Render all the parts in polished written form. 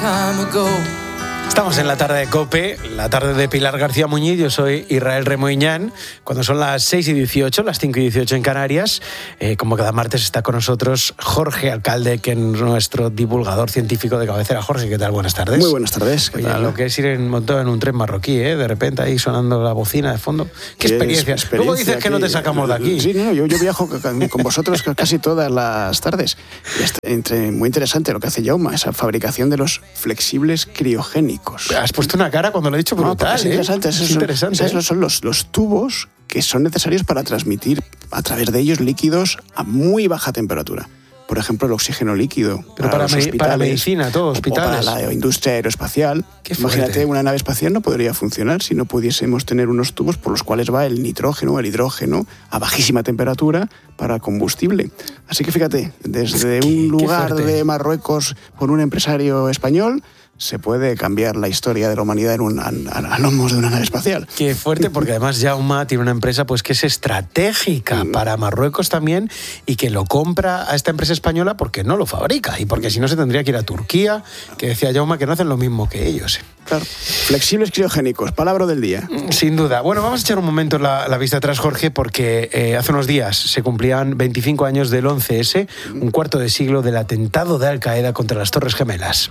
Estamos en la tarde de COPE, la tarde de Pilar García Muñiz. Yo soy Israel Remoiñán. Cuando son las 6:18, las 5:18 en Canarias, como cada martes está con nosotros Jorge Alcalde, que es nuestro divulgador científico de cabecera. Jorge, ¿qué tal? Buenas tardes. Muy buenas tardes. ¿Qué tal? Lo que es ir montado en un tren marroquí, de repente ahí sonando la bocina de fondo. ¿Qué experiencia? Luego dices que no te sacamos de aquí. Sí, no, yo viajo con vosotros casi todas las tardes. Y muy interesante lo que hace Jaume, esa fabricación de los flexibles criogénicos. Has puesto una cara cuando lo he dicho brutal. Es interesante. Esos son los tubos que son necesarios para transmitir a través de ellos líquidos a muy baja temperatura. Por ejemplo, el oxígeno líquido. Pero para medicina, todo, hospitales. O para la industria aeroespacial. Imagínate, una nave espacial no podría funcionar si no pudiésemos tener unos tubos por los cuales va el nitrógeno, el hidrógeno, a bajísima temperatura para combustible. Así que fíjate, desde un lugar de Marruecos con un empresario español, se puede cambiar la historia de la humanidad a lomos de una nave espacial. Qué fuerte, porque además Jaume tiene una empresa pues que es estratégica para Marruecos también, y que lo compra a esta empresa española porque no lo fabrica, y porque si no se tendría que ir a Turquía, que decía Jaume que no hacen lo mismo que ellos. Claro. Flexibles criogénicos, palabra del día. Sin duda. Bueno, vamos a echar un momento la vista atrás, Jorge, porque hace unos días se cumplían 25 años del 11S, un cuarto de siglo del atentado de Al-Qaeda contra las Torres Gemelas.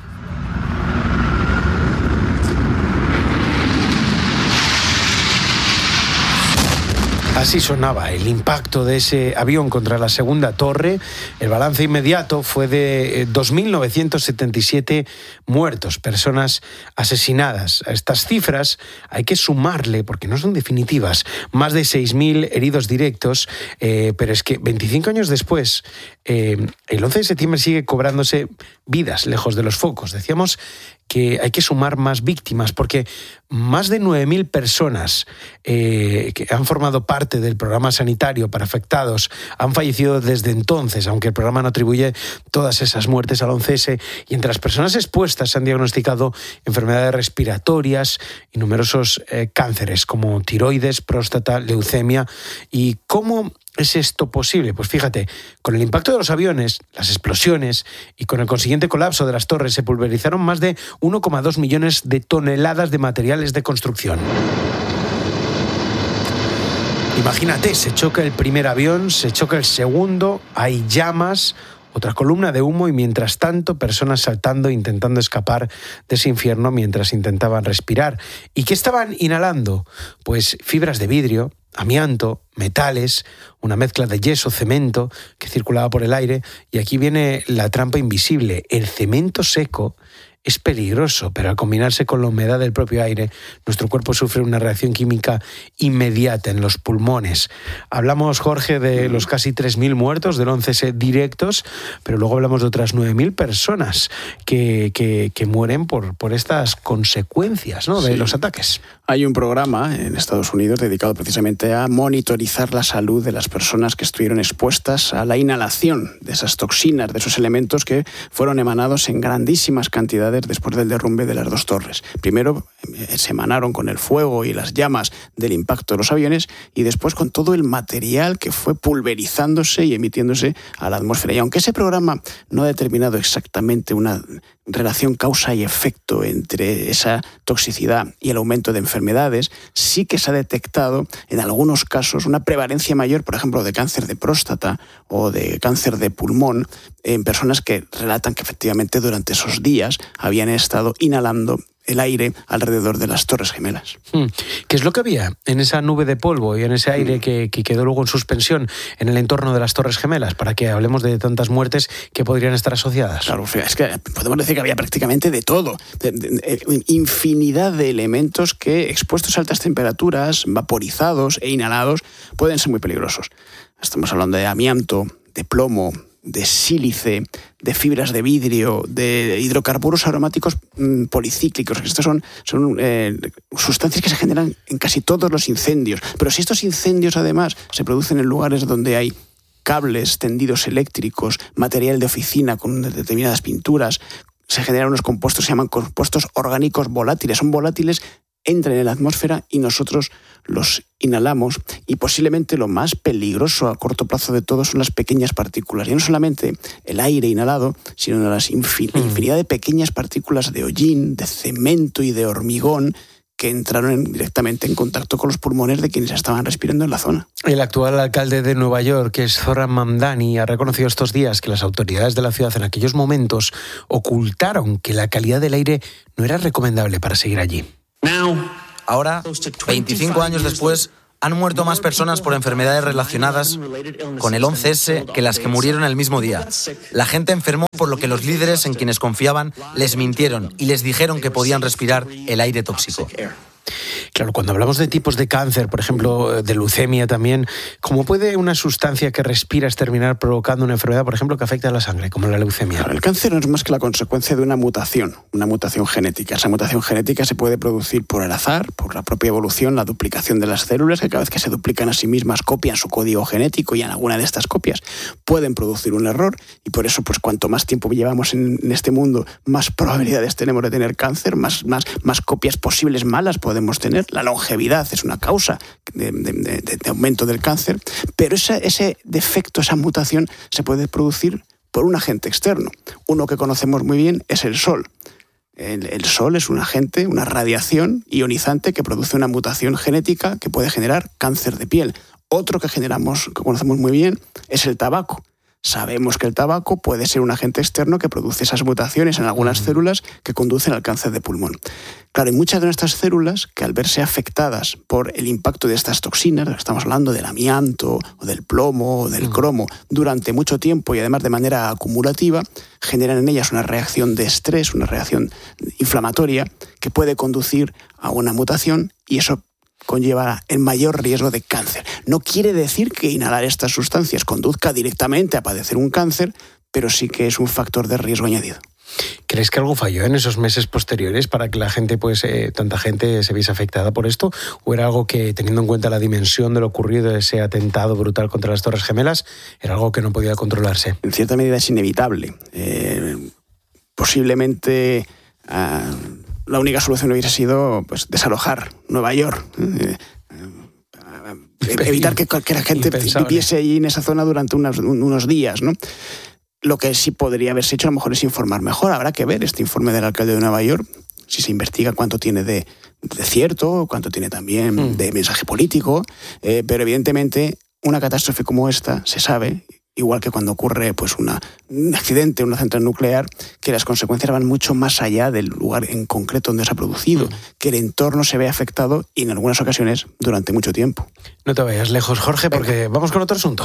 Así sonaba el impacto de ese avión contra la segunda torre. El balance inmediato fue de 2.977 muertos, personas asesinadas. A estas cifras hay que sumarle, porque no son definitivas, más de 6.000 heridos directos, pero es que 25 años después, el 11 de septiembre sigue cobrándose vidas lejos de los focos. Decíamos que hay que sumar más víctimas, porque más de 9.000 personas que han formado parte del programa sanitario para afectados han fallecido desde entonces, aunque el programa no atribuye todas esas muertes al 11S, y entre las personas expuestas se han diagnosticado enfermedades respiratorias y numerosos cánceres como tiroides, próstata, leucemia. ¿Y cómo es esto posible? Pues fíjate, con el impacto de los aviones, las explosiones y con el consiguiente colapso de las torres se pulverizaron más de 1,2 millones de toneladas de materiales de construcción. Imagínate, se choca el primer avión, se choca el segundo, hay llamas, otra columna de humo, y mientras tanto personas saltando, intentando escapar de ese infierno mientras intentaban respirar. ¿Y qué estaban inhalando? Pues fibras de vidrio, amianto, metales, una mezcla de yeso, cemento que circulaba por el aire. Y aquí viene la trampa invisible. El cemento seco es peligroso, pero al combinarse con la humedad del propio aire, nuestro cuerpo sufre una reacción química inmediata en los pulmones. Hablamos, Jorge, de los casi 3.000 muertos del 11S directos, pero luego hablamos de otras 9.000 personas que mueren por estas consecuencias, ¿no?, de los ataques. Hay un programa en Estados Unidos dedicado precisamente a monitorizar la salud de las personas que estuvieron expuestas a la inhalación de esas toxinas, de esos elementos que fueron emanados en grandísimas cantidades después del derrumbe de las dos torres. Primero se emanaron con el fuego y las llamas del impacto de los aviones, y después con todo el material que fue pulverizándose y emitiéndose a la atmósfera. Y aunque ese programa no ha determinado exactamente una relación causa y efecto entre esa toxicidad y el aumento de enfermedades, sí que se ha detectado en algunos casos una prevalencia mayor, por ejemplo, de cáncer de próstata o de cáncer de pulmón en personas que relatan que efectivamente durante esos días habían estado inhalando el aire alrededor de las Torres Gemelas. ¿Qué es lo que había en esa nube de polvo y en ese aire que quedó luego en suspensión en el entorno de las Torres Gemelas, para que hablemos de tantas muertes que podrían estar asociadas? Claro, es que podemos decir que había prácticamente de todo, infinidad de elementos que, expuestos a altas temperaturas, vaporizados e inhalados, pueden ser muy peligrosos. Estamos hablando de amianto, de plomo, de sílice, de fibras de vidrio, de hidrocarburos aromáticos policíclicos. Estas son sustancias que se generan en casi todos los incendios. Pero si estos incendios además se producen en lugares donde hay cables, tendidos eléctricos, material de oficina con determinadas pinturas, se generan unos compuestos, se llaman compuestos orgánicos volátiles. Son volátiles entran en la atmósfera y nosotros los inhalamos, y posiblemente lo más peligroso a corto plazo de todo son las pequeñas partículas. Y no solamente el aire inhalado, sino las infinidad de pequeñas partículas de hollín, de cemento y de hormigón que entraron directamente en contacto con los pulmones de quienes estaban respirando en la zona. El actual alcalde de Nueva York, que es Zohran Mamdani, ha reconocido estos días que las autoridades de la ciudad en aquellos momentos ocultaron que la calidad del aire no era recomendable para seguir allí. Ahora, 25 años después, han muerto más personas por enfermedades relacionadas con el 11S que las que murieron el mismo día. La gente enfermó por lo que los líderes en quienes confiaban les mintieron y les dijeron que podían respirar el aire tóxico. Claro, cuando hablamos de tipos de cáncer, por ejemplo, de leucemia también, ¿cómo puede una sustancia que respiras terminar provocando una enfermedad, por ejemplo, que afecta a la sangre, como la leucemia? Claro, el cáncer no es más que la consecuencia de una mutación genética. Esa mutación genética se puede producir por el azar, por la propia evolución, la duplicación de las células, que cada vez que se duplican a sí mismas copian su código genético, y en alguna de estas copias pueden producir un error, y por eso, pues cuanto más tiempo llevamos en este mundo, más probabilidades tenemos de tener cáncer, más copias posibles malas podemos tener. La longevidad es una causa de aumento del cáncer, pero ese defecto, esa mutación, se puede producir por un agente externo. Uno que conocemos muy bien es el Sol. El Sol es un agente, una radiación ionizante que produce una mutación genética que puede generar cáncer de piel. Otro que conocemos muy bien, es el tabaco. Sabemos que el tabaco puede ser un agente externo que produce esas mutaciones en algunas células que conducen al cáncer de pulmón. Claro, hay muchas de nuestras células que, al verse afectadas por el impacto de estas toxinas, estamos hablando del amianto o del plomo o del cromo, durante mucho tiempo y además de manera acumulativa, generan en ellas una reacción de estrés, una reacción inflamatoria que puede conducir a una mutación, y eso conlleva el mayor riesgo de cáncer. No quiere decir que inhalar estas sustancias conduzca directamente a padecer un cáncer, pero sí que es un factor de riesgo añadido. ¿Crees que algo falló en esos meses posteriores para que la gente, tanta gente se viese afectada por esto? ¿O era algo que, teniendo en cuenta la dimensión de lo ocurrido, ese atentado brutal contra las Torres Gemelas, era algo que no podía controlarse? En cierta medida es inevitable. Posiblemente la única solución hubiera sido, pues, desalojar Nueva York. Evitar que la gente viviese allí en esa zona durante unos días, ¿no? Lo que sí podría haberse hecho a lo mejor es informar mejor. Habrá que ver este informe del alcalde de Nueva York, si se investiga cuánto tiene de cierto, cuánto tiene también de mensaje político, pero evidentemente una catástrofe como esta se sabe, igual que cuando ocurre, pues, un accidente en una central nuclear, que las consecuencias van mucho más allá del lugar en concreto donde se ha producido, que el entorno se ve afectado, y en algunas ocasiones durante mucho tiempo. No te vayas lejos, Jorge, porque vamos con otro asunto.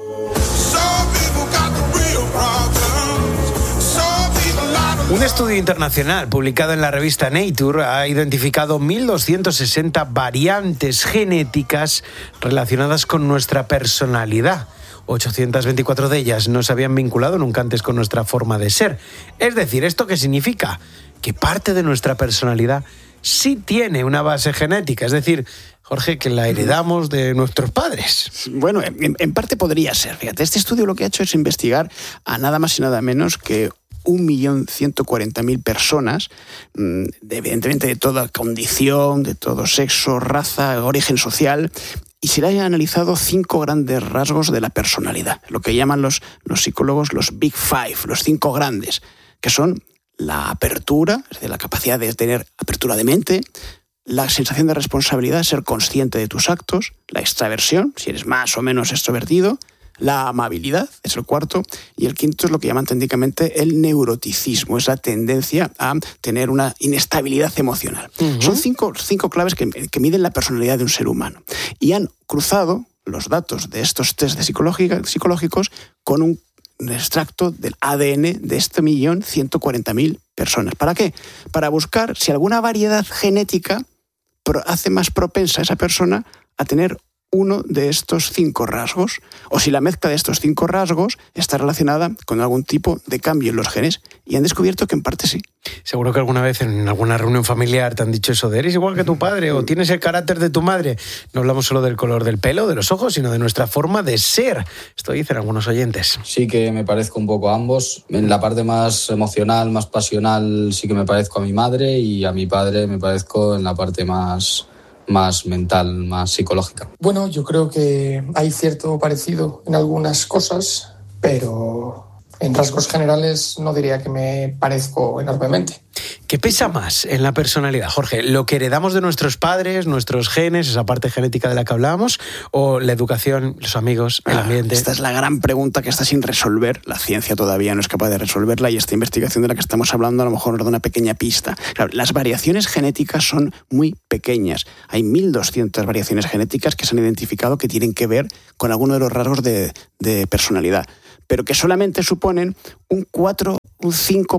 Un estudio internacional publicado en la revista Nature ha identificado 1.260 variantes genéticas relacionadas con nuestra personalidad. 824 de ellas no se habían vinculado nunca antes con nuestra forma de ser. Es decir, ¿esto qué significa? Que parte de nuestra personalidad sí tiene una base genética. Es decir, Jorge, que la heredamos de nuestros padres. Bueno, en parte podría ser. Fíjate, este estudio lo que ha hecho es investigar a nada más y nada menos que 1.140.000 personas, evidentemente de toda condición, de todo sexo, raza, origen social, y se le han analizado 5 grandes rasgos de la personalidad, lo que llaman los psicólogos los Big Five, los 5 grandes, que son la apertura, es decir, la capacidad de tener apertura de mente, la sensación de responsabilidad, ser consciente de tus actos, la extraversión, si eres más o menos extrovertido, la amabilidad, es el cuarto, y el quinto es lo que llaman técnicamente el neuroticismo, es la tendencia a tener una inestabilidad emocional. Son cinco claves que miden la personalidad de un ser humano, y han cruzado los datos de estos test psicológicos con un extracto del ADN de 1.140.000 personas. ¿Para qué? Para buscar si alguna variedad genética hace más propensa a esa persona a tener uno de estos 5 rasgos, o si la mezcla de estos 5 rasgos está relacionada con algún tipo de cambio en los genes, y han descubierto que en parte sí. Seguro que alguna vez en alguna reunión familiar te han dicho eso de eres igual que tu padre o tienes el carácter de tu madre. No hablamos solo del color del pelo, de los ojos, sino de nuestra forma de ser. Esto dicen algunos oyentes. Sí que me parezco un poco a ambos. En la parte más emocional, más pasional, sí que me parezco a mi madre, y a mi padre me parezco en la parte más mental, más psicológica. Bueno, yo creo que hay cierto parecido en algunas cosas, pero en rasgos generales no diría que me parezco enormemente. ¿Qué pesa más en la personalidad, Jorge? ¿Lo que heredamos de nuestros padres, nuestros genes, esa parte genética de la que hablábamos, o la educación, los amigos, el ambiente? Esta es la gran pregunta que está sin resolver. La ciencia todavía no es capaz de resolverla, y esta investigación de la que estamos hablando a lo mejor nos da una pequeña pista. Claro, las variaciones genéticas son muy pequeñas. Hay 1.200 variaciones genéticas que se han identificado que tienen que ver con alguno de los rasgos de personalidad, pero que solamente suponen un 4, un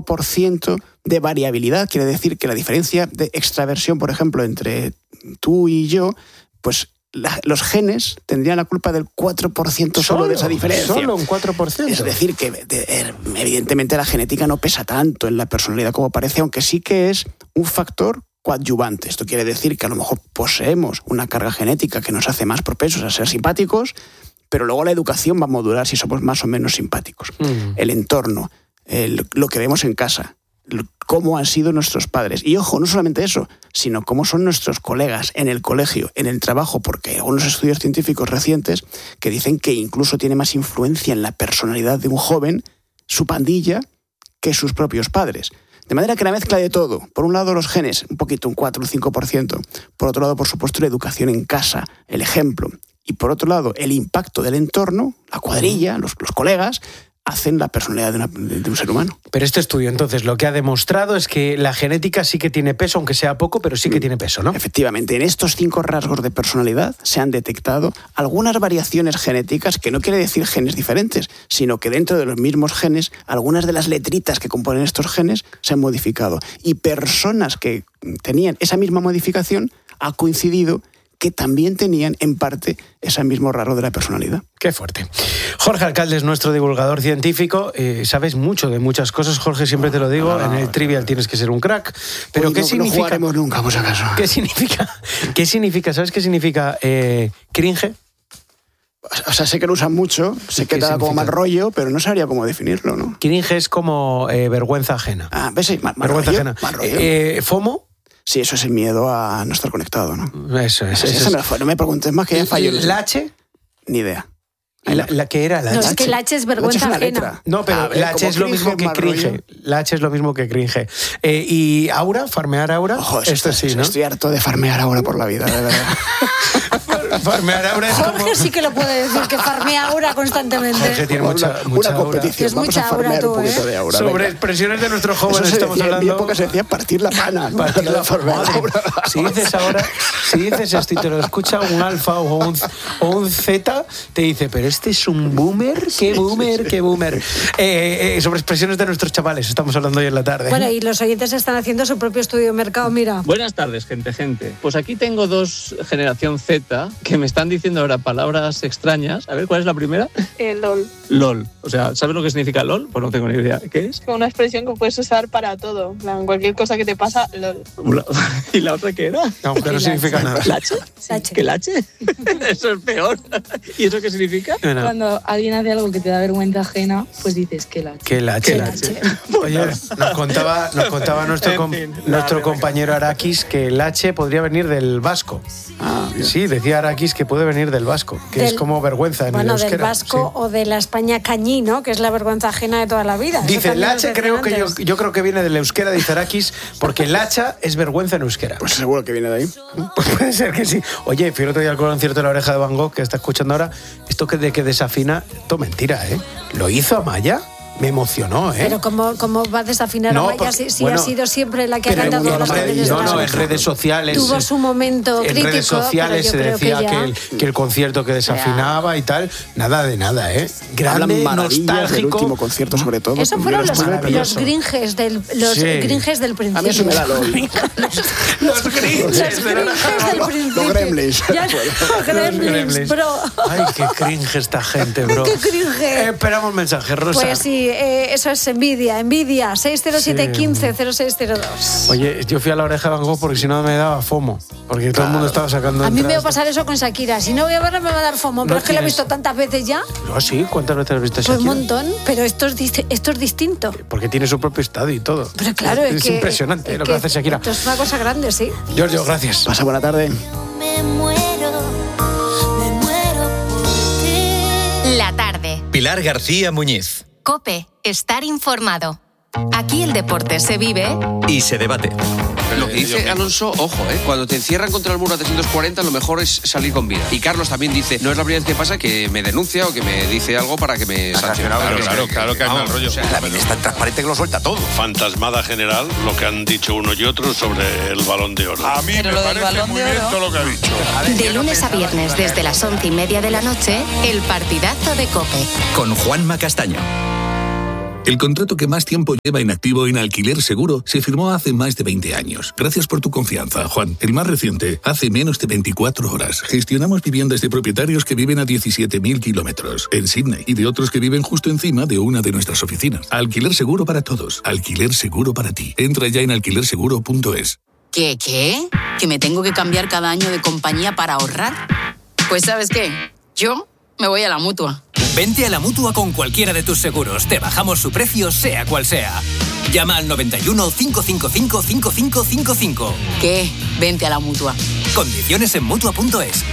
5% de variabilidad. Quiere decir que la diferencia de extraversión, por ejemplo, entre tú y yo, pues los genes tendrían la culpa del 4% solo de esa diferencia. Solo un 4%. Es decir, que evidentemente la genética no pesa tanto en la personalidad como parece, aunque sí que es un factor coadyuvante. Esto quiere decir que a lo mejor poseemos una carga genética que nos hace más propensos a ser simpáticos, pero luego la educación va a modular si somos más o menos simpáticos. El entorno, lo que vemos en casa, cómo han sido nuestros padres. Y ojo, no solamente eso, sino cómo son nuestros colegas en el colegio, en el trabajo, porque hay algunos estudios científicos recientes que dicen que incluso tiene más influencia en la personalidad de un joven su pandilla que sus propios padres. De manera que la mezcla de todo, por un lado los genes, un poquito, un 4, un 5%, por otro lado, por supuesto, la educación en casa, el ejemplo, y por otro lado, el impacto del entorno, la cuadrilla, los colegas, hacen la personalidad de un ser humano. Pero este estudio, entonces, lo que ha demostrado es que la genética sí que tiene peso, aunque sea poco, pero sí que tiene peso, ¿no? Efectivamente, en estos 5 rasgos de personalidad se han detectado algunas variaciones genéticas, que no quiere decir genes diferentes, sino que dentro de los mismos genes, algunas de las letritas que componen estos genes se han modificado. Y personas que tenían esa misma modificación ha coincidido que también tenían, en parte, ese mismo rasgo de la personalidad. Qué fuerte. Jorge Alcalde es nuestro divulgador científico. Sabes mucho de muchas cosas, Jorge, siempre te lo digo. En el trivial tienes que ser un crack. Pero hoy ¿qué significa? No jugaremos nunca, por si acaso. ¿Qué significa? ¿Sabes qué significa cringe? O sea, sé que lo usan mucho, sé que da como mal rollo, pero no sabría cómo definirlo, ¿no? Cringe es como vergüenza ajena. ¿Ves? Sí, vergüenza ajena. ¿FOMO? Sí, eso es el miedo a no estar conectado, ¿no? Eso es. No me preguntes más, que ya fallo. ¿La H? Ni idea. ¿La que era? ¿La no, H? es que la H es vergüenza ajena. No, pero la H es lo mismo que cringe. La H es lo mismo que cringe. ¿Y Aura? ¿Farmear Aura? Ojo, esto sí, ¿no? Estoy harto de farmear Aura por la vida, de verdad. Farmear Aura es Jorge como... sí que lo puede decir, que farmea Aura constantemente. Jorge tiene mucha una competición. Es mucha aura tú, un poquito de aura. Sobre expresiones de nuestros jóvenes eso estamos hablando. En mi época se decía partir la pana. Partir la pana. Si dices esto y te lo escucha un alfa o un zeta, te dice, pero este es un boomer, qué boomer, qué boomer. Sobre expresiones de nuestros chavales estamos hablando hoy en la tarde. Bueno, y los oyentes están haciendo su propio estudio de mercado, mira. Buenas tardes, gente. Pues aquí tengo 2 generación Z que me están diciendo ahora palabras extrañas. A ver, ¿cuál es la primera? LOL. LOL. O sea, ¿sabes lo que significa LOL? Pues no tengo ni idea. ¿Qué es? Una expresión que puedes usar para todo. En plan, cualquier cosa que te pasa, LOL. ¿Y la otra qué era? No, que no significa nada. ¿La H? ¿Qué la H? Eso es peor. ¿Y eso qué significa? Bueno. Cuando alguien hace algo que te da vergüenza ajena, pues dices que la H. Que la H. Oye, nos contaba nuestro compañero Arakis que el H podría venir del vasco. Sí, decía Arakis que puede venir del vasco, que es como vergüenza en el euskera. Del vasco, sí. O de la España cañí, ¿no? Que es la vergüenza ajena de toda la vida. Dice, el H yo creo que viene del euskera, dice Arakis, porque el hacha es vergüenza en euskera. Pues seguro que viene de ahí. Pues puede ser que sí. Oye, fui el otro día al concierto de La Oreja de Van Gogh, que está escuchando ahora, esto que de que desafina, todo mentira, ¿eh? ¿Lo hizo Amaya? me emocionó, ¿eh? Pero ¿cómo va a desafinar No, a Amaya porque, si bueno, ha sido siempre la que ha pero cantado las canciones de la en Ouija? redes sociales. Tuvo su momento crítico. En redes sociales se pero yo creo decía que el concierto que desafinaba y tal. Nada de nada, ¿eh? Grande, nostálgico. Del último concierto, sobre todo. Eso fueron los gringes del principio. A mí eso me da lo Los gringes del principio. Los gremlins. Los gremlins, bro. Ay, qué cringe esta gente, bro. Qué cringe. Esperamos mensajes, Rosa. Pues sí, eso es envidia. 607-150602. Oye, yo fui a la Oreja de Van Gogh porque si no me daba FOMO. Porque todo el mundo estaba sacando A mí me va a entradas. pasar eso con Shakira. Si no voy a verla me va a dar FOMO. Pero No es que la he tienes- visto tantas veces ya. ¿Ah, sí? ¿Cuántas veces has visto a Pues un Shakira? montón. Pero esto es distinto. Porque tiene su propio estadio y todo. Pero claro, es que... impresionante es lo que hace Shakira. Esto es una cosa grande, sí. Giorgio, gracias. Pasa buena tarde. Me muero por ti. La tarde. Pilar García Muñiz. COPE. Estar informado. Aquí el deporte se vive Y se debate. Lo que dice Alonso, ojo, cuando te encierran contra el muro a 340 lo mejor es salir con vida. Y Carlos también dice, no es la primera vez que pasa que me denuncia o que me dice algo para que me sancione. Claro que hay mal rollo. La vida es tan transparente que lo suelta todo. Fantasmada general, lo que han dicho uno y otro sobre el Balón de Oro. A mí me parece muy bien todo lo que ha dicho. de lunes a viernes desde las 11:30 de la noche, el partidazo de COPE. Con Juanma Castaño. El contrato que más tiempo lleva inactivo en Alquiler Seguro se firmó hace más de 20 años. Gracias por tu confianza, Juan. El más reciente, hace menos de 24 horas. Gestionamos viviendas de propietarios que viven a 17.000 kilómetros en Sydney y de otros que viven justo encima de una de nuestras oficinas. Alquiler Seguro para todos. Alquiler Seguro para ti. Entra ya en alquilerseguro.es. ¿Qué? ¿Que me tengo que cambiar cada año de compañía para ahorrar? Pues ¿sabes qué? Yo me voy a la Mutua. Vente a la Mutua con cualquiera de tus seguros. Te bajamos su precio, sea cual sea. Llama al 91 555 5555. ¿Qué? Vente a la Mutua. Condiciones en Mutua.es.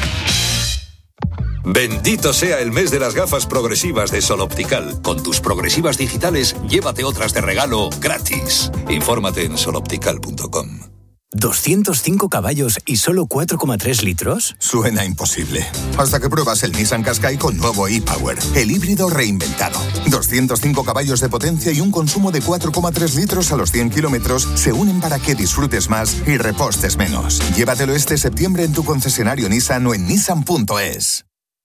Bendito sea el mes de las gafas progresivas de Sol Optical. Con tus progresivas digitales, llévate otras de regalo gratis. Infórmate en soloptical.com. ¿205 caballos y solo 4,3 litros? Suena imposible. Hasta que pruebas el Nissan Qashqai con nuevo e-Power, el híbrido reinventado. 205 caballos de potencia y un consumo de 4,3 litros a los 100 kilómetros se unen para que disfrutes más y repostes menos. Llévatelo este septiembre en tu concesionario Nissan o en nissan.es.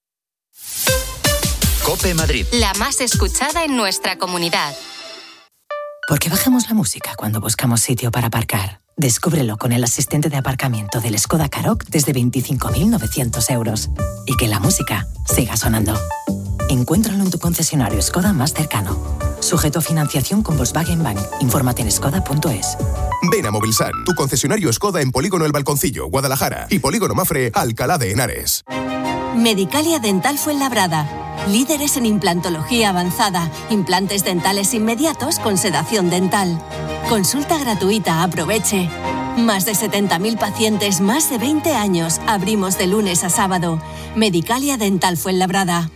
COPE Madrid. La más escuchada en nuestra comunidad. ¿Por qué bajamos la música cuando buscamos sitio para aparcar? Descúbrelo con el asistente de aparcamiento del Skoda Karoq desde 25.900 euros. Y que la música siga sonando. Encuéntralo en tu concesionario Skoda más cercano. Sujeto a financiación con Volkswagen Bank. Infórmate en skoda.es. Ven a Movilsan, tu concesionario Skoda en Polígono El Balconcillo, Guadalajara, y Polígono Mafre, Alcalá de Henares. Medicalia Dental Fuenlabrada. Líderes en implantología avanzada, implantes dentales inmediatos con sedación dental. Consulta gratuita, aproveche. Más de 70.000 pacientes, más de 20 años. Abrimos de lunes a sábado. Medicalia Dental Fuenlabrada.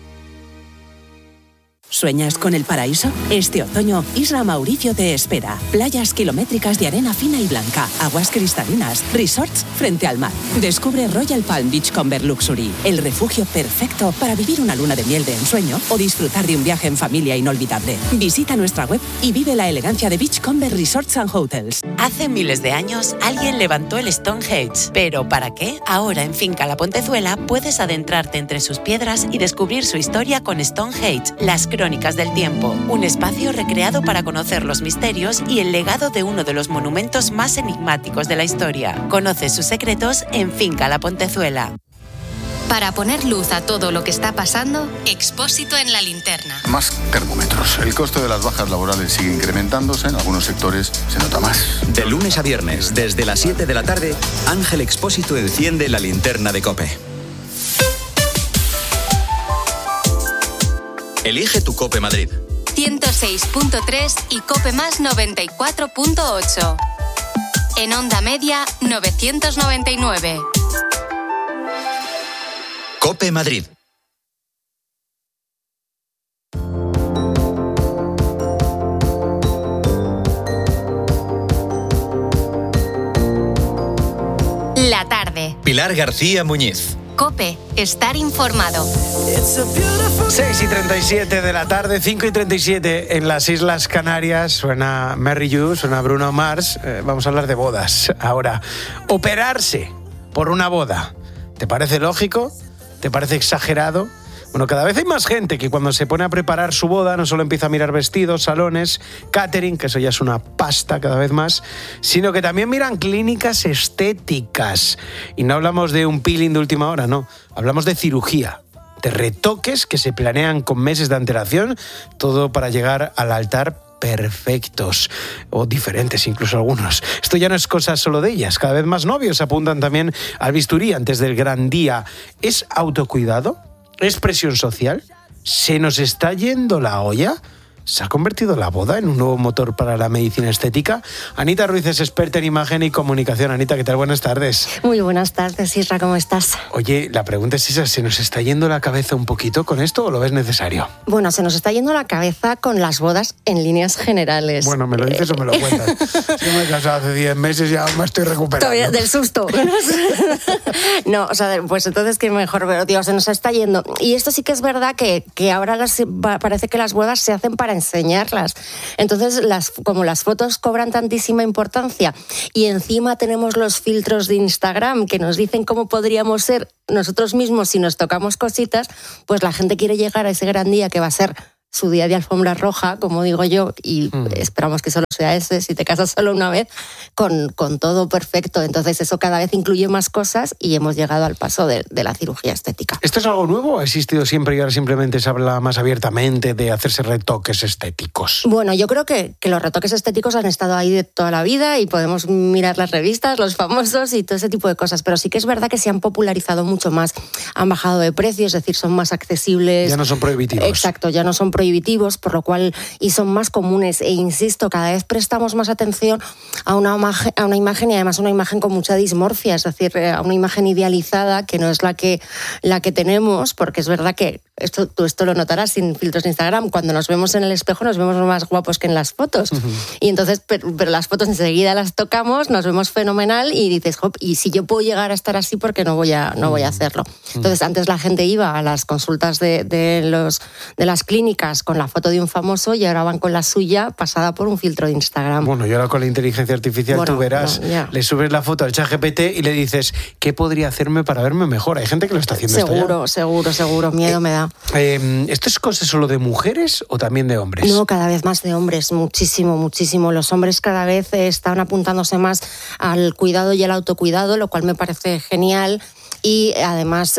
¿Sueñas con el paraíso? Este otoño, Isla Mauricio te espera. Playas kilométricas de arena fina y blanca, aguas cristalinas, resorts frente al mar. Descubre Royal Palm Beachcomber Luxury, el refugio perfecto para vivir una luna de miel de ensueño o disfrutar de un viaje en familia inolvidable. Visita nuestra web y vive la elegancia de Beachcomber Resorts and Hotels. Hace miles de años, alguien levantó el Stonehenge. ¿Pero para qué? Ahora, en Finca La Pontezuela, puedes adentrarte entre sus piedras y descubrir su historia con Stonehenge, las Crónicas del Tiempo, un espacio recreado para conocer los misterios y el legado de uno de los monumentos más enigmáticos de la historia. Conoce sus secretos en Finca La Pontezuela. Para poner luz a todo lo que está pasando, Expósito en la linterna. Más termómetros. El costo de las bajas laborales sigue incrementándose. En algunos sectores se nota más. De lunes a viernes, desde las 7 de la tarde, Ángel Expósito enciende la linterna de COPE. Elige tu COPE Madrid. 106.3 y COPE más 94.8. En onda media, 999. COPE Madrid. La tarde. Pilar García Muñiz. COPE. Estar informado. 6:37 de la tarde, 5:37 en las Islas Canarias. Suena Mary You, suena Bruno Mars. Vamos a hablar de bodas. Ahora, operarse por una boda, ¿te parece lógico? ¿Te parece exagerado? Bueno, cada vez hay más gente que cuando se pone a preparar su boda no solo empieza a mirar vestidos, salones, catering, que eso ya es una pasta cada vez más, sino que también miran clínicas estéticas. Y no hablamos de un peeling de última hora, no. Hablamos de cirugía, de retoques que se planean con meses de antelación, todo para llegar al altar perfectos o diferentes incluso algunos. Esto ya no es cosa solo de ellas. Cada vez más novios apuntan también al bisturí antes del gran día. ¿Es autocuidado? ¿Es presión social? ¿Se nos está yendo la olla? ¿Se ha convertido la boda en un nuevo motor para la medicina estética? Anita Ruiz es experta en imagen y comunicación. Anita, ¿qué tal? Buenas tardes. Muy buenas tardes, Isra, ¿cómo estás? Oye, la pregunta es esa, ¿se nos está yendo la cabeza un poquito con esto o lo ves necesario? Bueno, se nos está yendo la cabeza con las bodas en líneas generales. Bueno, ¿me lo dices o me lo cuentas? Yo me he casado hace 10 meses y ya me estoy recuperando. Todavía del susto. No, o sea, pues entonces que mejor, pero tío, se nos está yendo. Y esto sí que es verdad que ahora parece que las bodas se hacen para enseñarlas. Entonces, como las fotos cobran tantísima importancia y encima tenemos los filtros de Instagram que nos dicen cómo podríamos ser nosotros mismos si nos tocamos cositas, pues la gente quiere llegar a ese gran día que va a ser su día de alfombra roja, como digo yo, y esperamos que solo sea ese, si te casas solo una vez, con todo perfecto. Entonces eso cada vez incluye más cosas y hemos llegado al paso de la cirugía estética. ¿Esto es algo nuevo o ha existido siempre y ahora simplemente se habla más abiertamente de hacerse retoques estéticos? Bueno, yo creo que los retoques estéticos han estado ahí de toda la vida y podemos mirar las revistas, los famosos y todo ese tipo de cosas, pero sí que es verdad que se han popularizado mucho más, han bajado de precio, es decir, son más accesibles. Ya no son prohibitivos. Exacto, ya no son prohibitivos, por lo cual, y son más comunes, e insisto, cada vez prestamos más atención a una imagen y además una imagen con mucha dismorfia, es decir, a una imagen idealizada que no es la que tenemos, porque es verdad que tú esto lo notarás sin filtros de Instagram, cuando nos vemos en el espejo nos vemos más guapos que en las fotos, y entonces, pero las fotos enseguida las tocamos, nos vemos fenomenal y dices, hop, y si yo puedo llegar a estar así, ¿por qué no voy a hacerlo? Entonces, antes la gente iba a las consultas de las clínicas con la foto de un famoso y ahora van con la suya pasada por un filtro de Instagram. Bueno, y ahora con la inteligencia artificial tú verás, le subes la foto al ChatGPT y le dices, ¿qué podría hacerme para verme mejor? Hay gente que lo está haciendo. Seguro, miedo me da. ¿Esto es cosa solo de mujeres o también de hombres? No, cada vez más de hombres, muchísimo. Los hombres cada vez están apuntándose más al cuidado y al autocuidado, lo cual me parece genial. Y además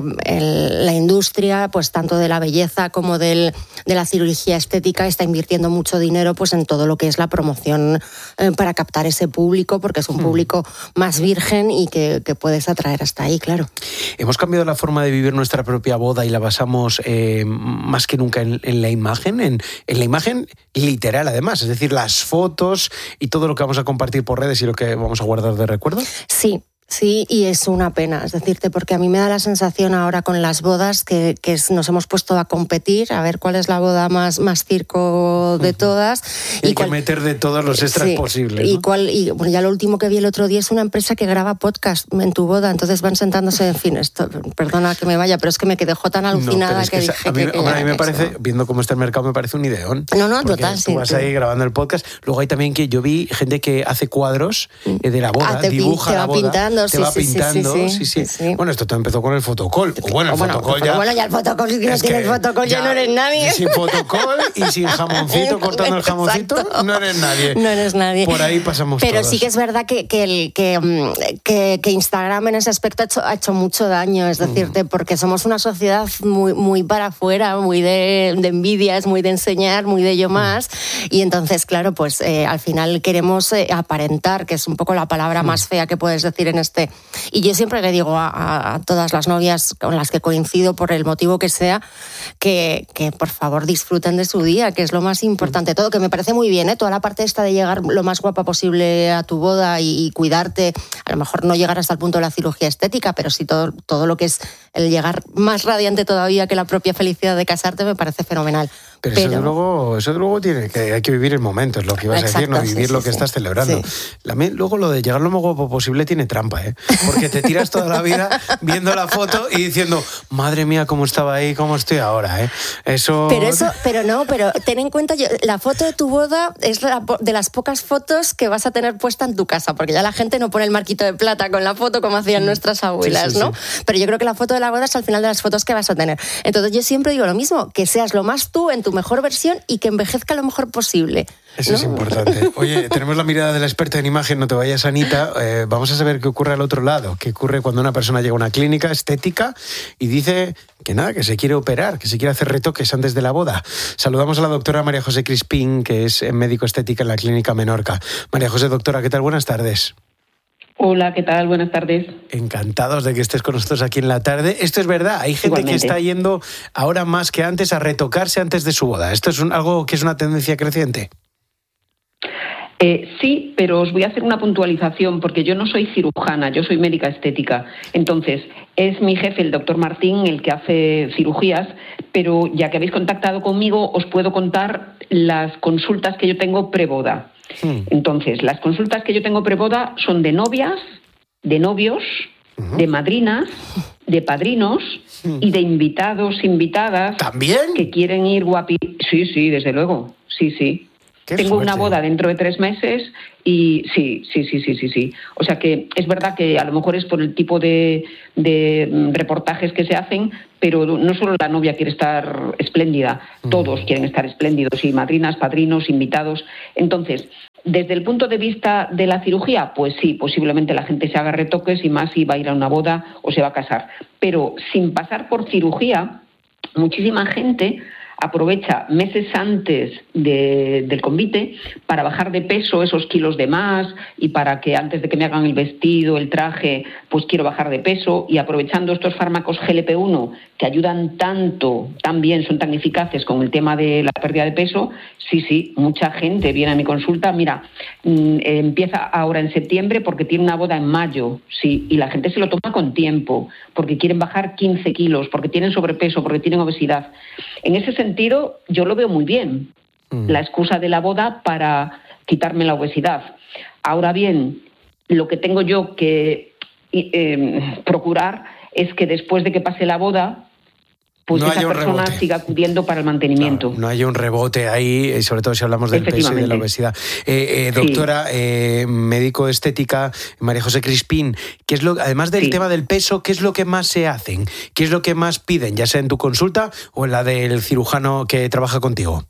la industria, pues tanto de la belleza como de la cirugía estética, está invirtiendo mucho dinero pues en todo lo que es la promoción para captar ese público, porque es un público más virgen y que puedes atraer hasta ahí, claro. Hemos cambiado la forma de vivir nuestra propia boda y la basamos más que nunca en la imagen, en la imagen literal además, es decir, las fotos y todo lo que vamos a compartir por redes y lo que vamos a guardar de recuerdo. Sí, y es una pena, es decirte, porque a mí me da la sensación ahora con las bodas que nos hemos puesto a competir, a ver cuál es la boda más circo de todas. Hay que meter de todos los extras posibles, ¿no? Y bueno, ya lo último que vi el otro día es una empresa que graba podcast en tu boda, entonces van sentándose, en fin, esto, perdona que me vaya, pero es que me quedé tan alucinada que dije a mí me parece, viendo cómo está el mercado, me parece un ideón. No, total, tú vas ahí grabando el podcast. Luego hay también que yo vi gente que hace cuadros de la boda, dibuja la boda. Te va pintando, sí. Bueno, esto todo empezó con el fotocall. Bueno, ya el fotocall, si no tienes fotocall ya no eres nadie. Sin fotocall y sin jamoncito, cortando el jamoncito, no eres nadie. No eres nadie. Por ahí pasamos Pero todos. sí que es verdad que Instagram en ese aspecto ha hecho mucho daño, es decirte, porque somos una sociedad muy para afuera, muy de envidias, muy de enseñar, muy de yo más, y entonces, claro, pues al final queremos aparentar, que es un poco la palabra más fea que puedes decir en este. Y yo siempre le digo a todas las novias con las que coincido, por el motivo que sea, que por favor disfruten de su día, que es lo más importante. Todo, que me parece muy bien, toda la parte esta de llegar lo más guapa posible a tu boda y cuidarte, a lo mejor no llegar hasta el punto de la cirugía estética, pero sí todo lo que es el llegar más radiante todavía que la propia felicidad de casarte, me parece fenomenal. Pero eso de luego hay que vivir el momento, es lo que ibas a decir, no vivir lo que estás celebrando. Sí. Luego lo de llegar lo más guapo posible tiene trampa, ¿eh? Porque te tiras toda la vida viendo la foto y diciendo, madre mía, cómo estaba ahí, cómo estoy ahora, ¿eh? Pero ten en cuenta, la foto de tu boda es de las pocas fotos que vas a tener puesta en tu casa, porque ya la gente no pone el marquito de plata con la foto como hacían nuestras abuelas, ¿no? Sí. Pero yo creo que la foto de la boda es al final de las fotos que vas a tener. Entonces yo siempre digo lo mismo, que seas lo más tú en tu mejor versión y que envejezca lo mejor posible. Eso es importante. Oye, tenemos la mirada de la experta en imagen, no te vayas, Anita. Vamos a saber qué ocurre al otro lado. ¿Qué ocurre cuando una persona llega a una clínica estética y dice que se quiere operar, que se quiere hacer retoques antes de la boda? Saludamos a la doctora María José Crispín, que es médico estética en la Clínica Menorca. María José, doctora, ¿qué tal? Buenas tardes. Hola, ¿qué tal? Buenas tardes. Encantados de que estés con nosotros aquí en la tarde. Esto es verdad, hay gente Igualmente. Que está yendo ahora más que antes a retocarse antes de su boda. ¿Esto es algo que es una tendencia creciente? Sí, pero os voy a hacer una puntualización porque yo no soy cirujana, yo soy médica estética. Entonces, es mi jefe, el doctor Martín, el que hace cirugías, pero ya que habéis contactado conmigo, os puedo contar las consultas que yo tengo preboda. Entonces, las consultas que yo tengo preboda son de novias, de novios, de madrinas, de padrinos y de invitados, invitadas. ¿También? Que quieren ir Sí, desde luego. Sí. Tengo una boda dentro de 3 meses y sí. O sea que es verdad que a lo mejor es por el tipo de reportajes que se hacen, pero no solo la novia quiere estar espléndida, todos quieren estar espléndidos, y madrinas, padrinos, invitados. Entonces, desde el punto de vista de la cirugía, pues sí, posiblemente la gente se haga retoques y más si va a ir a una boda o se va a casar. Pero sin pasar por cirugía, muchísima gente aprovecha meses antes del convite para bajar de peso esos kilos de más y para que antes de que me hagan el vestido, el traje, pues quiero bajar de peso, y aprovechando estos fármacos GLP-1 que ayudan tanto, tan bien, son tan eficaces con el tema de la pérdida de peso, sí, mucha gente viene a mi consulta, mira, empieza ahora en septiembre porque tiene una boda en mayo, sí, y la gente se lo toma con tiempo, porque quieren bajar 15 kilos, porque tienen sobrepeso, porque tienen obesidad. En ese sentido, yo lo veo muy bien, la excusa de la boda para quitarme la obesidad. Ahora bien, lo que tengo yo que procurar es que después de que pase la boda, pues esa persona siga acudiendo para el mantenimiento. Claro, no haya un rebote ahí, sobre todo si hablamos del peso y de la obesidad. Doctora, médico estética, María José Crispín, ¿qué es además del tema del peso, qué es lo que más se hacen? ¿Qué es lo que más piden, ya sea en tu consulta o en la del cirujano que trabaja contigo?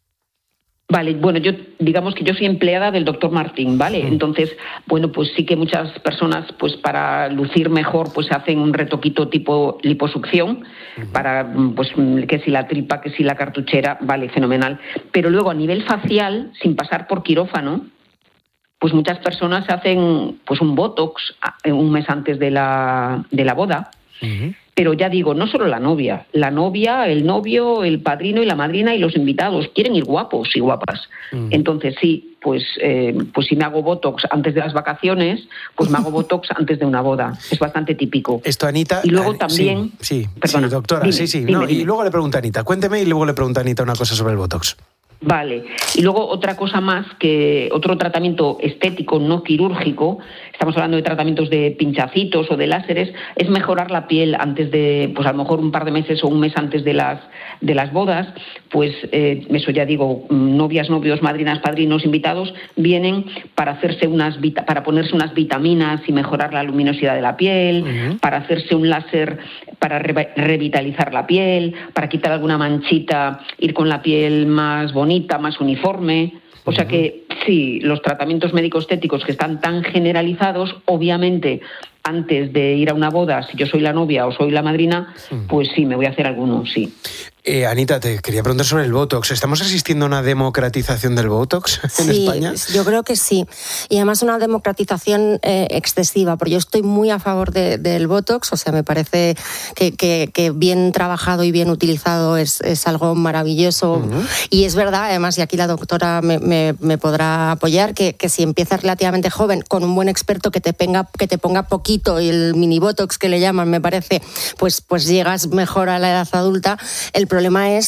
Vale, bueno, digamos que yo soy empleada del doctor Martín, ¿vale? Entonces, bueno, pues sí que muchas personas, pues para lucir mejor, pues hacen un retoquito tipo liposucción, para, pues, que si la tripa, que si la cartuchera, vale, fenomenal. Pero luego a nivel facial, sin pasar por quirófano, pues muchas personas hacen pues un botox un mes antes de la boda. Pero ya digo, no solo la novia, el novio, el padrino y la madrina y los invitados quieren ir guapos y guapas. Entonces sí, pues si me hago botox antes de las vacaciones, pues me hago botox antes de una boda. Es bastante típico. Esto, Anita. Y luego también. Perdona, doctora, dime. Y luego le pregunto a Anita, cuénteme, y luego le pregunto a Anita una cosa sobre el botox. Vale. Y luego otra cosa más, que otro tratamiento estético no quirúrgico, estamos hablando de tratamientos de pinchacitos o de láseres, es mejorar la piel antes de, pues a lo mejor un par de meses o un mes antes de las bodas. Pues eso ya digo, novias, novios, madrinas, padrinos, invitados vienen para para ponerse unas vitaminas y mejorar la luminosidad de la piel, para hacerse un láser para revitalizar la piel, para quitar alguna manchita, ir con la piel más bonita, más uniforme. O sea que sí, los tratamientos médico-estéticos que están tan generalizados, obviamente, antes de ir a una boda, si yo soy la novia o soy la madrina, pues sí, me voy a hacer alguno, sí. Anita, te quería preguntar sobre el Botox. ¿Estamos asistiendo a una democratización del Botox en España? Sí, yo creo que sí. Y además una democratización excesiva, porque yo estoy muy a favor del Botox. O sea, me parece que bien trabajado y bien utilizado es algo maravilloso. Y es verdad, además, y aquí la doctora me podrá apoyar, que si empiezas relativamente joven, con un buen experto que te ponga poquito, y el mini Botox que le llaman, me parece, pues llegas mejor a la edad adulta. El problema es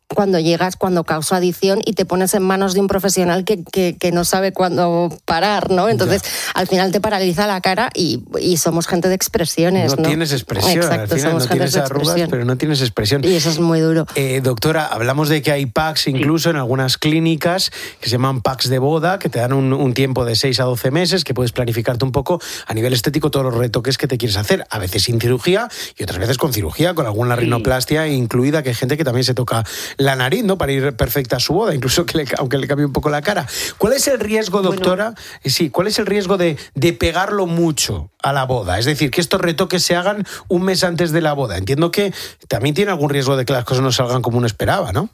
cuando causa adicción y te pones en manos de un profesional que no sabe cuándo parar, ¿no? Entonces, al final te paraliza la cara y somos gente de expresiones, ¿no? No tienes expresión, exacto, al final no tienes arrugas, pero no tienes expresión. Y eso es muy duro. Doctora, hablamos de que hay packs incluso en algunas clínicas que se llaman packs de boda, que te dan un tiempo de 6 a 12 meses, que puedes planificarte un poco a nivel estético todos los retoques que te quieres hacer, a veces sin cirugía y otras veces con cirugía, con alguna rinoplastia incluida, que hay gente que también se toca la nariz, ¿no? Para ir perfecta a su boda, incluso aunque le cambie un poco la cara. ¿Cuál es el riesgo, doctora? ¿Cuál es el riesgo de pegarlo mucho a la boda? Es decir, que estos retoques se hagan un mes antes de la boda. Entiendo que también tiene algún riesgo de que las cosas no salgan como uno esperaba, ¿no?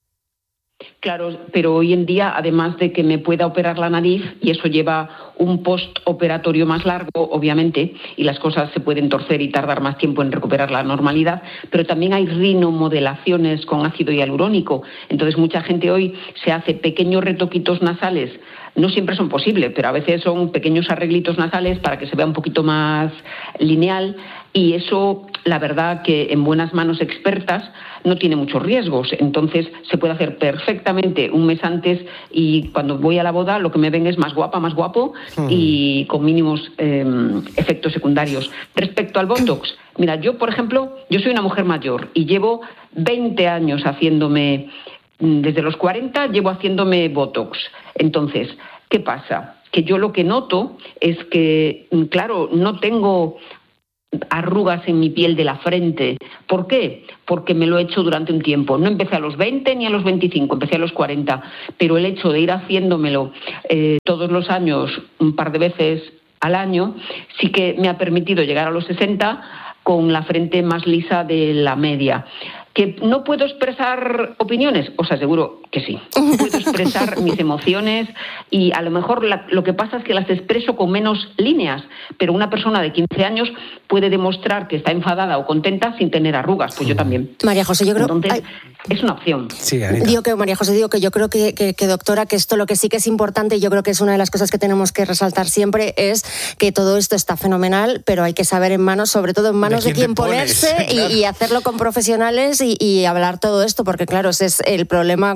Claro, pero hoy en día, además de que me pueda operar la nariz, y eso lleva un postoperatorio más largo, obviamente, y las cosas se pueden torcer y tardar más tiempo en recuperar la normalidad, pero también hay rinomodelaciones con ácido hialurónico. Entonces, mucha gente hoy se hace pequeños retoquitos nasales. No siempre son posibles, pero a veces son pequeños arreglitos nasales para que se vea un poquito más lineal, y eso, la verdad, que en buenas manos expertas no tiene muchos riesgos. Entonces se puede hacer perfectamente un mes antes, y cuando voy a la boda lo que me ven es más guapa, más guapo y con mínimos efectos secundarios. Respecto al Botox, mira, yo, por ejemplo, yo soy una mujer mayor y llevo 20 años haciéndome, desde los 40 llevo haciéndome Botox. Entonces, ¿qué pasa? Que yo lo que noto es que, claro, no tengo arrugas en mi piel de la frente. ¿Por qué? Porque me lo he hecho durante un tiempo. No empecé a los 20 ni a los 25, empecé a los 40. Pero el hecho de ir haciéndomelo todos los años, un par de veces al año, sí que me ha permitido llegar a los 60 con la frente más lisa de la media. ¿Que no puedo expresar opiniones? Os aseguro que sí. Puedo expresar mis emociones, y a lo mejor lo que pasa es que las expreso con menos líneas, pero una persona de 15 años puede demostrar que está enfadada o contenta sin tener arrugas. Pues yo también. María José, yo creo... Entonces, es una opción. Sí, Anita. María José, yo creo que, doctora, que esto lo que sí que es importante, y yo creo que es una de las cosas que tenemos que resaltar siempre, es que todo esto está fenomenal, pero hay que saber en manos, sobre todo en manos de quién ponerse, claro. y hacerlo con profesionales y hablar todo esto, porque claro, ese es el problema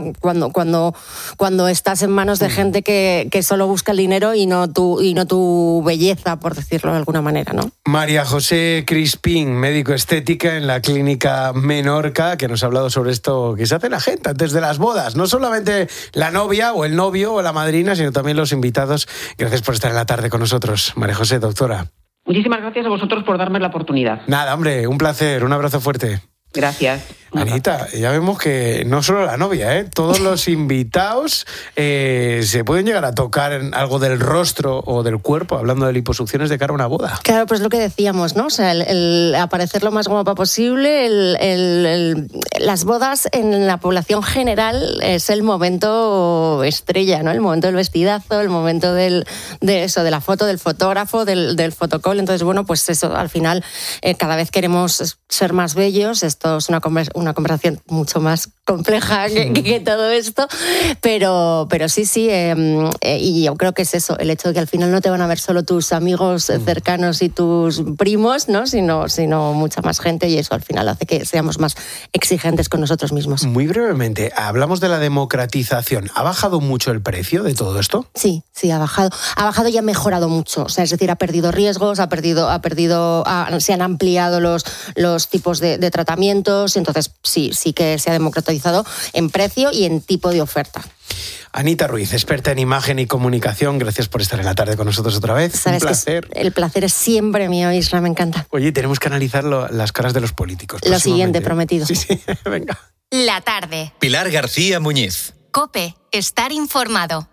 cuando estás en manos de gente que solo busca el dinero y no tu belleza, por decirlo de alguna manera, ¿no? María José Crispín, médico estética en la clínica Menorca, que nos ha hablado sobre esto que se hace la gente antes de las bodas, no solamente la novia o el novio o la madrina, sino también los invitados. Gracias por estar en la tarde con nosotros, María José, doctora. Muchísimas gracias a vosotros por darme la oportunidad. Nada, hombre, un placer, un abrazo fuerte. Gracias. Anita, ya vemos que no solo la novia, todos los invitados se pueden llegar a tocar en algo del rostro o del cuerpo, hablando de liposucciones de cara a una boda. Claro, pues lo que decíamos, ¿no? O sea, el aparecer lo más guapa posible, las bodas en la población general es el momento estrella, ¿no? El momento del vestidazo, el momento de la foto, del fotógrafo, del fotocall. Entonces, bueno, pues eso, al final, cada vez queremos ser más bellos. Esto es una conversación mucho más compleja que todo esto, pero sí, y yo creo que es eso, el hecho de que al final no te van a ver solo tus amigos cercanos y tus primos, ¿no? sino mucha más gente, y eso al final hace que seamos más exigentes con nosotros mismos. Muy brevemente, hablamos de la democratización. ¿Ha bajado mucho el precio de todo esto? Sí, ha bajado y ha mejorado mucho. O sea, es decir, ha perdido riesgos, se han ampliado los tipos de tratamientos. Entonces, sí que se ha democratizado en precio y en tipo de oferta. Anita Ruiz, experta en imagen y comunicación, gracias por estar en la tarde con nosotros otra vez. Sabes, un placer. El placer es siempre mío, Isra, me encanta. Oye, tenemos que analizar las caras de los políticos. Lo siguiente, prometido. Sí, venga. La tarde. Pilar García Muñiz. COPE, estar informado.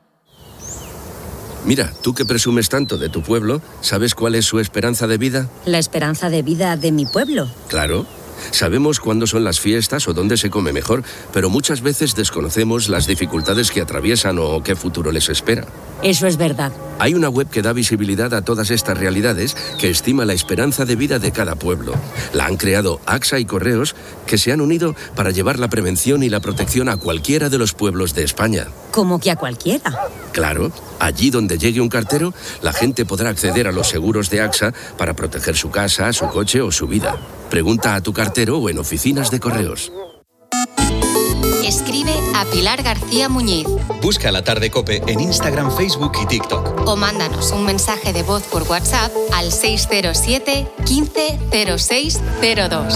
Mira, tú que presumes tanto de tu pueblo, ¿sabes cuál es su esperanza de vida? ¿La esperanza de vida de mi pueblo? Claro. Sabemos cuándo son las fiestas o dónde se come mejor, pero muchas veces desconocemos las dificultades que atraviesan o qué futuro les espera. Eso es verdad. Hay una web que da visibilidad a todas estas realidades, que estima la esperanza de vida de cada pueblo. La han creado AXA y Correos, que se han unido para llevar la prevención y la protección a cualquiera de los pueblos de España. ¿Cómo que a cualquiera? Claro, allí donde llegue un cartero, la gente podrá acceder a los seguros de AXA para proteger su casa, su coche o su vida. Pregunta a tu cartero o en oficinas de Correos. Escribe a Pilar García Muñiz. Busca La Tarde COPE en Instagram, Facebook y TikTok. O mándanos un mensaje de voz por WhatsApp al 607 15 06 02.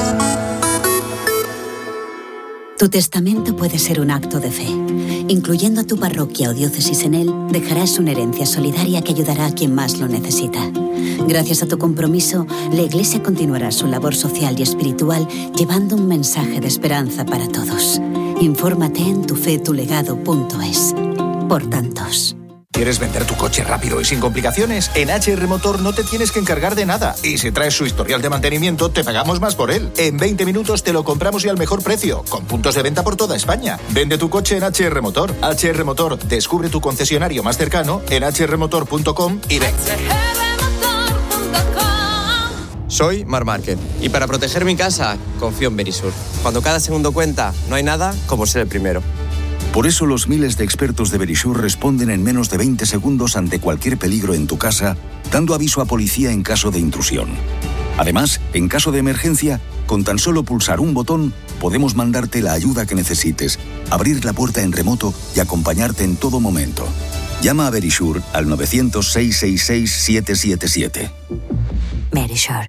Tu testamento puede ser un acto de fe. Incluyendo a tu parroquia o diócesis en él, dejarás una herencia solidaria que ayudará a quien más lo necesita. Gracias a tu compromiso, la Iglesia continuará su labor social y espiritual llevando un mensaje de esperanza para todos. Infórmate en tufetulegado.es. Por tantos. ¿Quieres vender tu coche rápido y sin complicaciones? En HR Motor no te tienes que encargar de nada. Y si traes su historial de mantenimiento, te pagamos más por él. En 20 minutos te lo compramos y al mejor precio, con puntos de venta por toda España. Vende tu coche en HR Motor. HR Motor, descubre tu concesionario más cercano en hrmotor.com y ven. Soy Marc Márquez y para proteger mi casa confío en Verisur. Cuando cada segundo cuenta, no hay nada como ser el primero. Por eso los miles de expertos de Verisur responden en menos de 20 segundos ante cualquier peligro en tu casa, dando aviso a policía en caso de intrusión. Además, en caso de emergencia, con tan solo pulsar un botón, podemos mandarte la ayuda que necesites, abrir la puerta en remoto y acompañarte en todo momento. Llama a Verisur al 900-666-777. Verisur.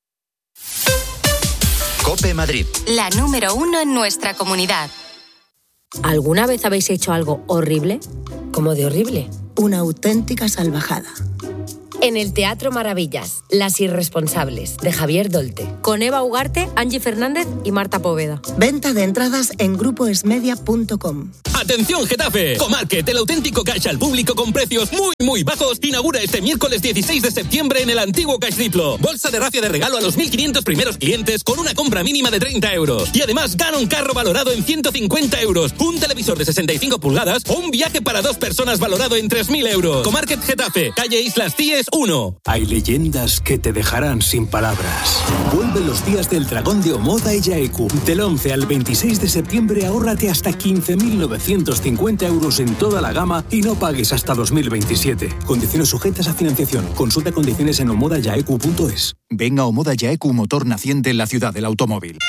COPE Madrid. La número 1 en nuestra comunidad. ¿Alguna vez habéis hecho algo horrible? ¿Cómo de horrible? Una auténtica salvajada. En el Teatro Maravillas, Las Irresponsables, de Javier Dolte, con Eva Ugarte, Angie Fernández y Marta Poveda. Venta de entradas en grupoesmedia.com. ¡Atención, Getafe! Comarket, el auténtico cash al público con precios muy bajos, inaugura este miércoles 16 de septiembre en el antiguo Cash Diplo. Bolsa de rafia de regalo a los 1.500 primeros clientes con una compra mínima de 30 euros. Y además gana un carro valorado en 150 euros, un televisor de 65 pulgadas o un viaje para 2 personas valorado en 3.000 euros. Comarket Getafe, calle Islas Cíes 1. Hay leyendas que te dejarán sin palabras. Vuelven los días del Dragón de Omoda y Yaeku. Del 11 al 26 de septiembre ahórrate hasta 15.950 euros en toda la gama y no pagues hasta 2027. Condiciones sujetas a financiación. Consulta condiciones en omodayaeku.es. Venga Omoda Yaeku, motor naciente en la ciudad del automóvil.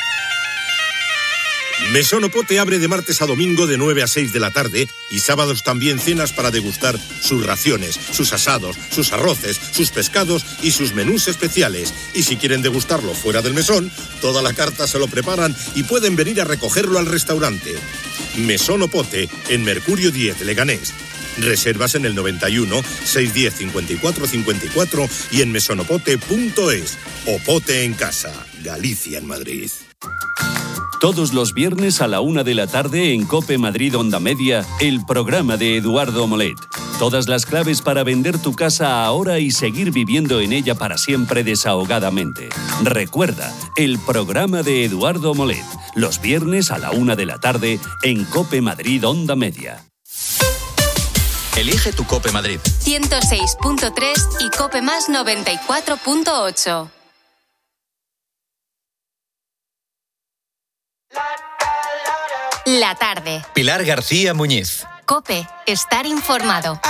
Mesón Opote abre de martes a domingo de 9 a 6 de la tarde y sábados también cenas para degustar sus raciones, sus asados, sus arroces, sus pescados y sus menús especiales. Y si quieren degustarlo fuera del mesón, toda la carta se lo preparan y pueden venir a recogerlo al restaurante. Mesón Opote, en Mercurio 10, Leganés. Reservas en el 91 610 54 54 y en mesonopote.es. Opote en casa, Galicia en Madrid. Todos los viernes a la 1 de la tarde en COPE Madrid Onda Media, el programa de Eduardo Molet. Todas las claves para vender tu casa ahora y seguir viviendo en ella para siempre desahogadamente. Recuerda, el programa de Eduardo Molet, los viernes a la 1 de la tarde en COPE Madrid Onda Media. Elige tu COPE Madrid. 106.3 y COPE Más 94.8. La tarde. Pilar García Muñiz. COPE. Estar informado.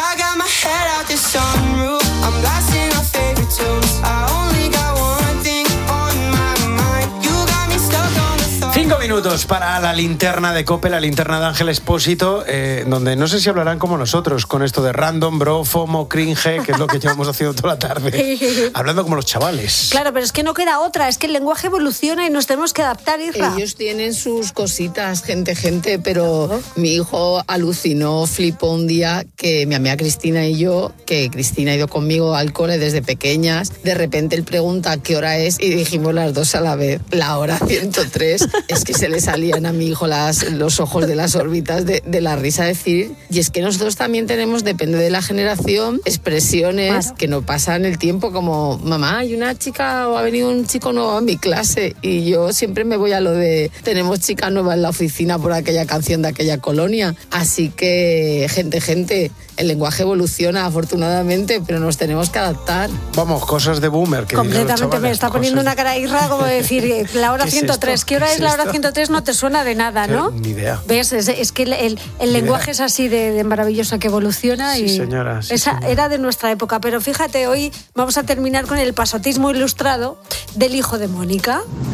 5 minutos para la linterna de COPE, la linterna de Ángel Expósito, donde no sé si hablarán como nosotros con esto de random, bro, FOMO, cringe, que es lo que llevamos haciendo toda la tarde, hablando como los chavales. Claro, pero es que no queda otra, es que el lenguaje evoluciona y nos tenemos que adaptar, Isra. Ellos tienen sus cositas, gente, pero mi hijo alucinó, flipó un día que mi amiga Cristina y yo, que Cristina ha ido conmigo al cole desde pequeñas, de repente él pregunta qué hora es y dijimos las dos a la vez, la hora 103. Es que se le salían a mi hijo los ojos de las órbitas de la risa decir, y es que nosotros también tenemos, depende de la generación, expresiones que no pasan el tiempo, como mamá, hay una chica o ha venido un chico nuevo a mi clase, y yo siempre me voy a lo de tenemos chica nueva en la oficina por aquella canción de aquella colonia. Así que gente, el lenguaje evoluciona afortunadamente, pero nos tenemos que adaptar. Vamos, cosas de boomer. Que completamente, me está poniendo una cara Isra como decir, la hora 103, ¿qué hora es la hora 103? No te suena de nada, ¿no? Ni idea. ¿Ves? Es que el lenguaje es así de maravilloso, que evoluciona. Sí, y señora. Sí, esa señora. Era de nuestra época, pero fíjate, hoy vamos a terminar con el pasotismo ilustrado del hijo de Mónica.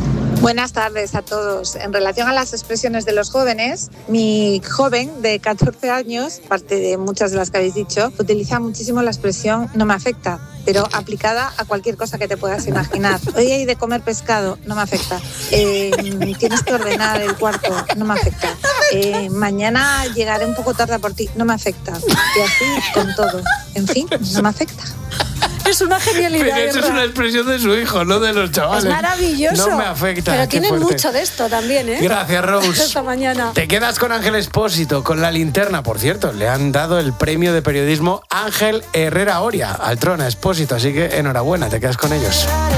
Buenas tardes a todos. En relación a las expresiones de los jóvenes, mi joven de 14 años, aparte de muchas de las que habéis dicho, utiliza muchísimo la expresión no me afecta, pero aplicada a cualquier cosa que te puedas imaginar. Hoy hay de comer pescado, no me afecta. Tienes que ordenar el cuarto, no me afecta. Mañana llegaré un poco tarde por ti, no me afecta. Y así con todo. En fin, no me afecta. Es una genialidad. Pero eso es una expresión de su hijo, no de los chavales. Es maravilloso. No me afecta. Pero tienen mucho de esto también, ¿eh? Gracias, Rose. Hasta mañana. Te quedas con Ángel Expósito, con La Linterna. Por cierto, le han dado el premio de periodismo Ángel Herrera Oria al Trona Expósito, así que enhorabuena, te quedas con ellos.